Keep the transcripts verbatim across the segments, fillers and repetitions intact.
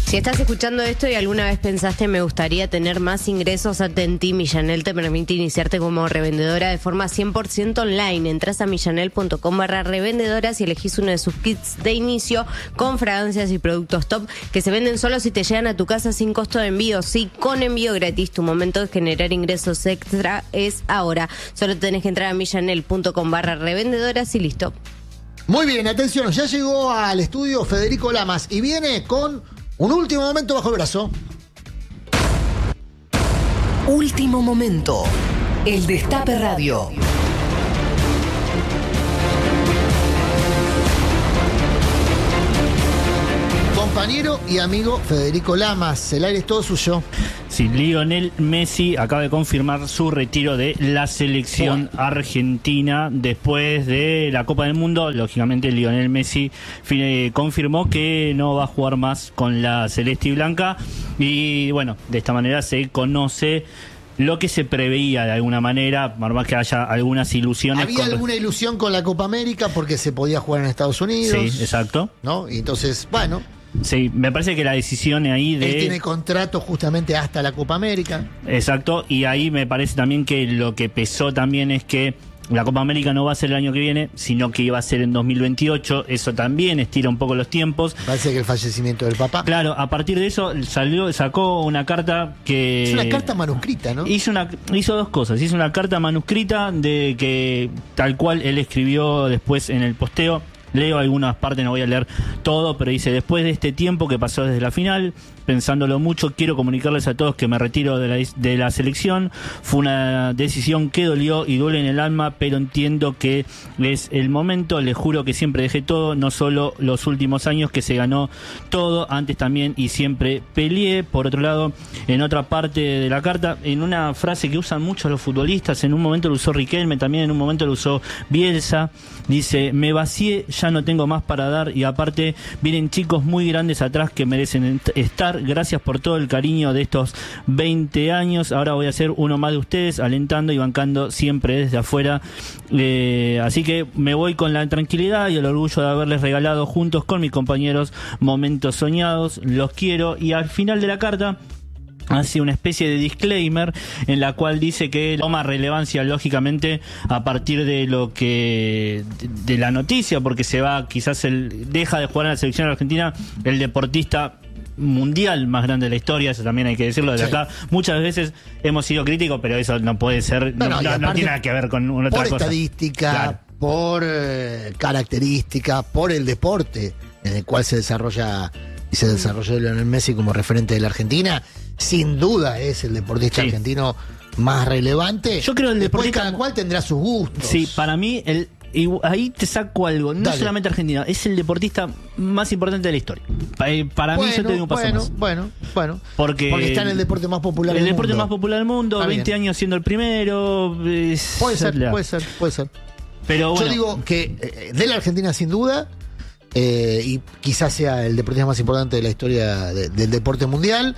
Si estás escuchando esto y alguna vez pensaste me gustaría tener más ingresos, atentí, Millanel te permite iniciarte como revendedora de forma cien por ciento online. Entras a millanel punto com barra revendedoras y elegís uno de sus kits de inicio con fragancias y productos top que se venden solo si te llegan a tu casa sin costo de envío. Sí, con envío gratis. Tu momento de generar ingresos extra es ahora. Solo tenés que entrar a millanel punto com barra revendedoras y listo. Muy bien, atención, ya llegó al estudio Federico Lamas y viene con un último momento bajo el brazo. Último momento. El Destape Radio. Compañero y amigo Federico Lamas, el aire es todo suyo. Sí, Lionel Messi acaba de confirmar su retiro de la selección oh. argentina después de la Copa del Mundo. Lógicamente, Lionel Messi eh, confirmó que no va a jugar más con la celeste y blanca. Y bueno, de esta manera se conoce lo que se preveía de alguna manera, por más que haya algunas ilusiones. Había con... alguna ilusión con la Copa América porque se podía jugar en Estados Unidos. Sí, exacto. ¿No? Y entonces, bueno. Sí, me parece que la decisión ahí de... Él tiene contrato justamente hasta la Copa América. Exacto, y ahí me parece también que lo que pesó también es que la Copa América no va a ser el año que viene, sino que iba a ser en dos mil veintiocho. Eso también estira un poco los tiempos. Parece que el fallecimiento del papá. Claro, a partir de eso salió, sacó una carta que... Es una carta manuscrita, ¿no? Hizo, una, hizo dos cosas. Hizo una carta manuscrita de que tal cual él escribió después en el posteo. Leo algunas partes, no voy a leer todo, pero dice: después de este tiempo que pasó desde la final, pensándolo mucho, quiero comunicarles a todos que me retiro de la, de la selección. Fue una decisión que dolió y duele en el alma, pero entiendo que es el momento. Les juro que siempre dejé todo, no solo los últimos años que se ganó todo, antes también y siempre peleé. Por otro lado, en otra parte de la carta, en una frase que usan muchos los futbolistas, en un momento lo usó Riquelme, también en un momento lo usó Bielsa, dice: me vacié, ya no tengo más para dar y aparte vienen chicos muy grandes atrás que merecen estar. Gracias por todo el cariño de estos veinte años. Ahora voy a ser uno más de ustedes, alentando y bancando siempre desde afuera. Eh, así que me voy con la tranquilidad y el orgullo de haberles regalado juntos con mis compañeros momentos soñados. Los quiero. Y al final de la carta hace una especie de disclaimer en la cual dice que toma relevancia lógicamente a partir de lo que de la noticia, porque se va, quizás el, deja de jugar en la selección argentina el deportista mundial más grande de la historia. Eso también hay que decirlo desde sí. acá. Muchas veces hemos sido críticos, pero eso no puede ser, no, no, no, no tiene nada que ver con una otra por cosa. Estadística, claro. por eh, característica, por el deporte en el cual se desarrolla y se desarrolló Lionel Messi como referente de la Argentina. Sin duda es el deportista sí. argentino más relevante. Yo creo que el Después deportista, cada cual tendrá sus gustos. Sí, para mí el y ahí te saco algo, no Dale. solamente argentino, es el deportista más importante de la historia. Para bueno, mí yo te digo un paso bueno, más. Bueno, bueno, porque, porque está en el deporte más popular el del deporte mundo. más popular del mundo, está veinte bien. años siendo el primero. Es, puede ser, la... puede ser, puede ser. Pero bueno. Yo digo que eh, de la Argentina sin duda, eh, y quizás sea el deportista más importante de la historia de, del deporte mundial,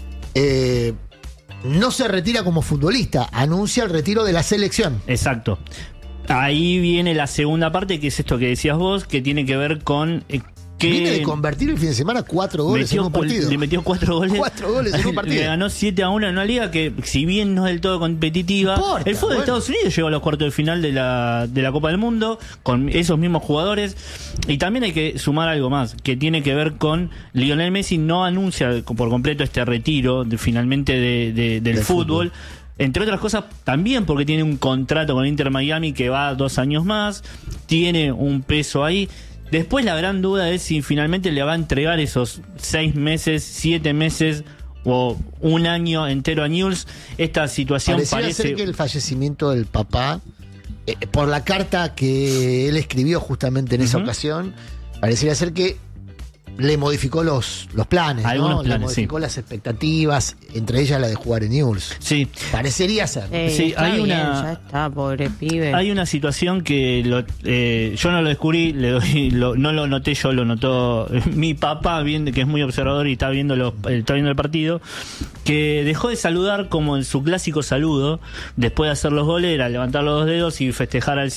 eh, no se retira como futbolista, anuncia el retiro de la selección. Exacto. Ahí viene la segunda parte, que es esto que decías vos, que tiene que ver con... Eh, que viene de convertir el fin de semana cuatro goles metió, en un partido. Le metió cuatro goles. Cuatro goles en un partido. Le ganó siete a uno en una liga que, si bien no es del todo competitiva, importa, el fútbol bueno. de Estados Unidos llegó a los cuartos de final de la, de la Copa del Mundo con esos mismos jugadores. Y también hay que sumar algo más, que tiene que ver con Lionel Messi no anuncia por completo este retiro de, finalmente de, de, del, del fútbol. fútbol. Entre otras cosas, también porque tiene un contrato con Inter Miami que va dos años más, tiene un peso ahí. Después la gran duda es si finalmente le va a entregar esos seis meses, siete meses o un año entero a Newell's. Esta situación Pareciera parece... ser que el fallecimiento del papá, eh, por la carta que él escribió justamente en esa uh-huh. ocasión, pareciera ser que le modificó los, los planes, Algunos ¿no? planes, le modificó sí. las expectativas, entre ellas la de jugar en Newell's. Sí. Parecería ser. Eh, sí, está hay bien, una ya está, pobre pibe. Hay una situación que lo, eh, yo no lo descubrí, le doy, lo, no lo noté yo, lo notó mi papá, viendo, que es muy observador y está viendo, los, está viendo el partido, que dejó de saludar como en su clásico saludo, después de hacer los goles, era levantar los dos dedos y festejar al cielo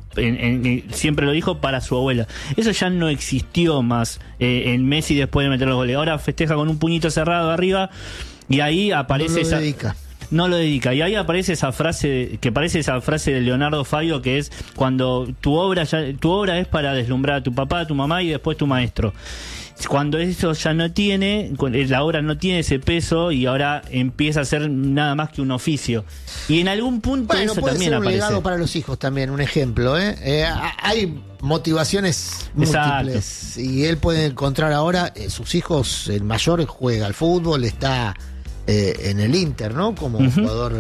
en, en, siempre lo dijo, para su abuela. Eso ya no existió más eh, en Messi después de meter los goles. Ahora festeja con un puñito cerrado arriba y ahí aparece no lo esa... dedica. No lo dedica. Y ahí aparece esa frase, que parece esa frase de Leonardo Fabio, que es cuando tu obra ya, tu obra es para deslumbrar a tu papá, a tu mamá y después tu maestro. Cuando eso ya no tiene, la obra no tiene ese peso y ahora empieza a ser nada más que un oficio. Y en algún punto bueno, eso puede también ser un aparece. legado para los hijos también, un ejemplo. ¿eh? Eh, hay motivaciones múltiples. Exacto. Y él puede encontrar ahora, eh, sus hijos, el mayor juega al fútbol, está eh, en el Inter, ¿no? Como uh-huh. jugador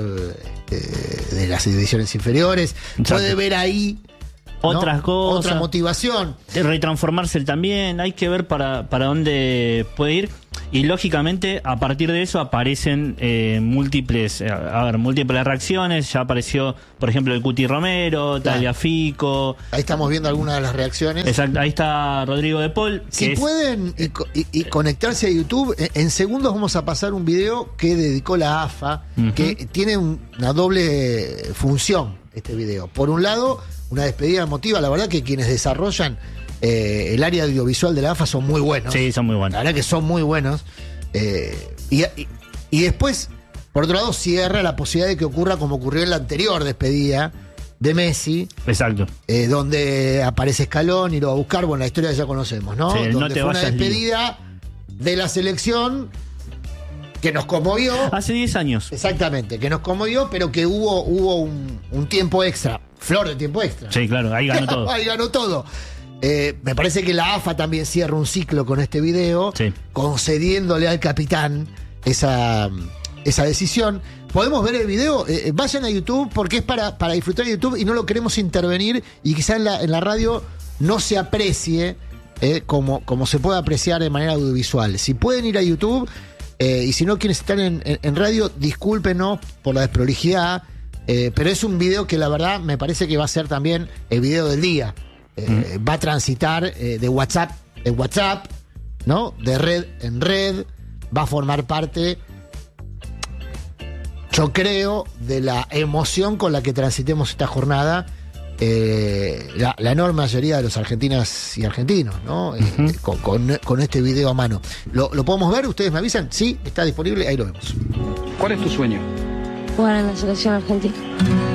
eh, de las divisiones inferiores. Exacto. Puede ver ahí otras ¿no? cosas, otra motivación, retransformarse también. Hay que ver para, para dónde puede ir. Y lógicamente a partir de eso aparecen eh, múltiples eh, a ver, múltiples reacciones. Ya apareció, por ejemplo, el Cuti Romero, Tagliafico. Ahí estamos viendo algunas de las reacciones. Exacto, ahí está Rodrigo de Paul. Si es... pueden y, y, y conectarse a YouTube, en segundos vamos a pasar un video que dedicó la A F A, uh-huh. que tiene un, una doble función este video. Por un lado, una despedida emotiva. La verdad que quienes desarrollan eh, el área audiovisual de la A F A son muy buenos. Sí, son muy buenos. La verdad que son muy buenos. Eh, y, y, y después, por otro lado, cierra la posibilidad de que ocurra como ocurrió en la anterior despedida de Messi. Exacto. Eh, donde aparece Scaloni y lo va a buscar. Bueno, la historia ya conocemos, ¿no? Sí, donde no te fue una vayas despedida lío. de la selección que nos conmovió. Hace diez años. Exactamente, que nos conmovió, pero que hubo, hubo un, un tiempo extra. Flor de tiempo extra. Sí, claro, ahí ganó todo. Ahí ganó todo. Eh, me parece que la A F A también cierra un ciclo con este video, sí. concediéndole al capitán esa, esa decisión. ¿Podemos ver el video? Eh, vayan a YouTube porque es para, para disfrutar de YouTube y no lo queremos intervenir y quizá en la, en la radio no se aprecie eh, como, como se puede apreciar de manera audiovisual. Si pueden ir a YouTube eh, y si no, quienes están en, en, en radio, discúlpenos por la desprolijidad, eh, pero es un video que la verdad me parece que va a ser también el video del día. Eh, mm. Va a transitar eh, de WhatsApp en WhatsApp, ¿no? De red en red, va a formar parte, yo creo, de la emoción con la que transitemos esta jornada eh, la, la enorme mayoría de los argentinas y argentinos, ¿no? Uh-huh. Eh, con, con, con este video a mano. ¿Lo, ¿Lo podemos ver? ¿Ustedes me avisan? Sí, está disponible, ahí lo vemos. ¿Cuál es tu sueño? Jugar en la selección argentina.